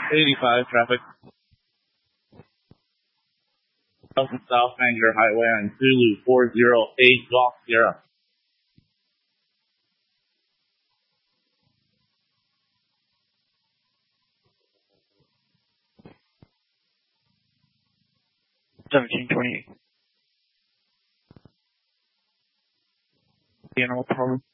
85 traffic. South Angler Highway on Zulu 408 Golf Sierra. $17.28. No problem.